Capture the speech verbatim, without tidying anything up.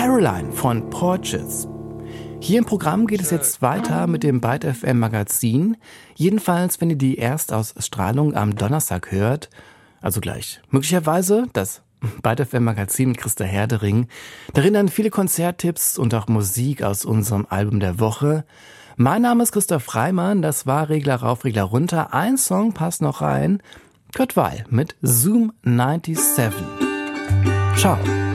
Caroline von Porches. Hier im Programm geht es jetzt weiter mit dem Byte F M Magazin. Jedenfalls, wenn ihr die Erstausstrahlung am Donnerstag hört, also gleich. Möglicherweise das Byte F M Magazin mit Christa Herdering. Darin dann viele Konzerttipps und auch Musik aus unserem Album der Woche. Mein Name ist Christoph Reimann, das war Regler rauf, Regler runter. Ein Song passt noch rein. Kurt Weill mit Zoom siebenundneunzig. Ciao.